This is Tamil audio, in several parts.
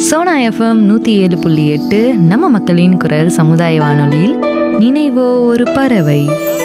சோனா எஃப்எம் 107.8 நம்ம மக்களின் குரல் சமுதாய வானொலியில் நினைவோ ஒரு பறவை.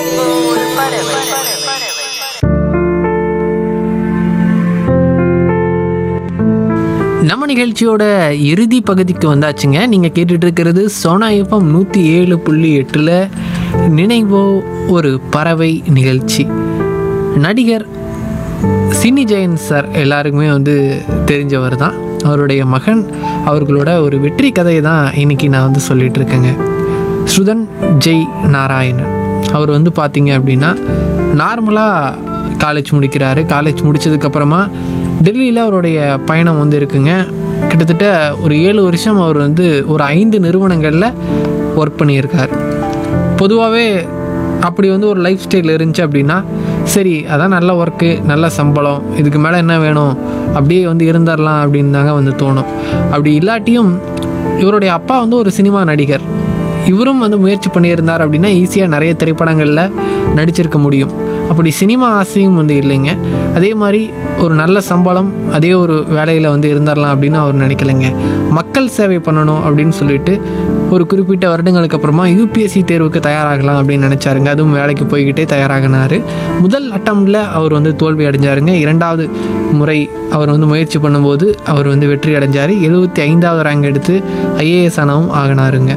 நம்ம நிகழ்ச்சியோட இறுதி பகுதிக்கு வந்தாச்சுங்க. நீங்கள் கேட்டுட்டு இருக்கிறது சோனா எஃப்எம் 107.8 நினைவோ ஒரு பறவை நிகழ்ச்சி. நடிகர் சின்னி ஜெயன் சார் எல்லாருக்குமே தெரிஞ்சவர் தான். அவருடைய மகன் அவர்களோட ஒரு வெற்றி கதையை தான் இன்றைக்கி நான் சொல்லிகிட்டு இருக்கேங்க. சுதன் ஜெய் நாராயணன் அவர் பார்த்தீங்க அப்படின்னா நார்மலாக காலேஜ் முடிக்கிறாரு. காலேஜ் முடித்ததுக்கப்புறமா டெல்லியில் அவருடைய பயணம் இருக்குங்க. கிட்டத்தட்ட ஒரு 7 வருஷம் அவர் ஒரு 5 நிறுவனங்களில் ஒர்க் பண்ணியிருக்கார். பொதுவாகவே அப்படி ஒரு லைஃப் ஸ்டைல் இருந்துச்சு அப்படின்னா சரி அதான் நல்ல ஒர்க்கு, நல்ல சம்பளம், இதுக்கு மேலே என்ன வேணும், அப்படியே இருந்துடலாம் அப்படின்னு தாங்க தோணும். அப்படி இல்லாட்டியும் இவருடைய அப்பா ஒரு சினிமா நடிகர். இவரும் முயற்சி பண்ணியிருந்தார் அப்படின்னா ஈஸியாக நிறைய திரைப்படங்களில் நடிச்சிருக்க முடியும். அப்படி சினிமா ஆசையும் இல்லைங்க. அதே மாதிரி ஒரு நல்ல சம்பளம், அதே ஒரு வேலையில் இருந்துடலாம் அப்படின்னு அவர் நினைக்கலைங்க. மக்கள் சேவை பண்ணணும் அப்படின்னு சொல்லிட்டு ஒரு குறிப்பிட்ட வருடங்களுக்கு அப்புறமா யூபிஎஸ்சி தேர்வுக்கு தயாராகலாம் அப்படின்னு நினச்சாருங்க. அதுவும் வேலைக்கு போய்கிட்டே தயாராகினார். முதல் அட்டம்ப்டில் அவர் தோல்வி அடைஞ்சாருங்க. 2வது முறை அவர் முயற்சி பண்ணும்போது அவர் வெற்றி அடைஞ்சார். 75வது ரேங்க் எடுத்து ஐஏஎஸ் ஆனவும் ஆகினாருங்க.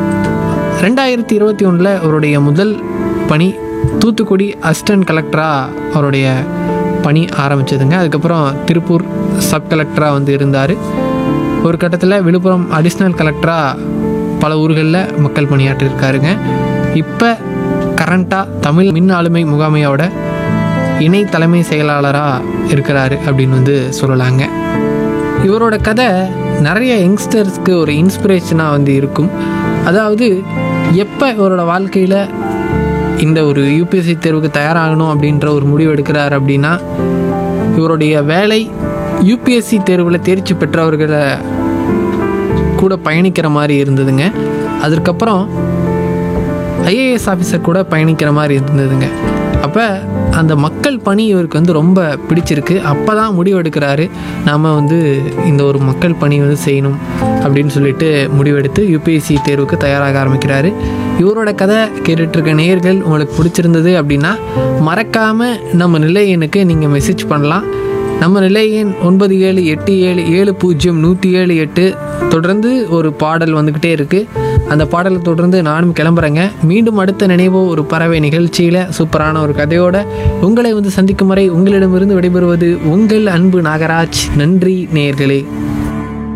2021 அவருடைய முதல் பணி தூத்துக்குடி அசிஸ்டன்ட் கலெக்டராக அவருடைய பணி ஆரம்பித்ததுங்க. அதுக்கப்புறம் திருப்பூர் சப் கலெக்டராக இருந்தார். ஒரு கட்டத்தில் விழுப்புரம் அடிஷ்னல் கலெக்டராக பல ஊர்களில் மக்கள் பணியாற்றிருக்காருங்க. இப்போ கரண்ட்டாக தமிழ் மின் ஆளுமை முகாமையோட இணை தலைமை செயலாளராக இருக்கிறாரு அப்படின்னு சொல்லலாங்க. இவரோட கதை நிறைய யங்ஸ்டர்ஸ்க்கு ஒரு இன்ஸ்பிரேஷனாக இருக்கும். அதாவது எப்போ இவரோட வாழ்க்கையில் இந்த ஒரு யூபிஎஸ்சி தேர்வுக்கு தயாராகணும் அப்படின்ற ஒரு முடிவு எடுக்கிறார் அப்படின்னா இவருடைய வேலை யூபிஎஸ்சி தேர்வில் தேர்ச்சி பெற்றவர்களை கூட பயணிக்கிற மாதிரி இருந்ததுங்க. அதற்கப்புறம் ஐஏஎஸ் ஆஃபீஸர் கூட பயணிக்கிற மாதிரி இருந்ததுங்க. அப்போ அந்த மக்கள் பணி இவருக்கு ரொம்ப பிடிச்சிருக்கு. அப்போ தான் முடிவெடுக்கிறாரு, நாம் இந்த ஒரு மக்கள் பணி செய்யணும் அப்படின்னு சொல்லிட்டு முடிவெடுத்து யூபிஎஸ்சி தேர்வுக்கு தயாராக ஆரம்பிக்கிறாரு. இவரோட கதை கேட்டுட்ருக்க நேயர்கள் உங்களுக்கு பிடிச்சிருந்தது அப்படின்னா மறக்காமல் நம்ம நிலையனுக்கு நீங்கள் மெசேஜ் பண்ணலாம். நம்ம நிலையன் 9787700178. தொடர்ந்து ஒரு பாடல் வந்துக்கிட்டே இருக்குது. அந்த பாடலை தொடர்ந்து நானும் கிளம்புறேங்க. மீண்டும் அடுத்த நினைவோ ஒரு பறவை நிகழ்ச்சியில் சூப்பரான ஒரு கதையோட உங்களை சந்திக்கும் வரை உங்களிடமிருந்து விடைபெறுவது உங்கள் அன்பு நாகராஜ். நன்றி நேயர்களே.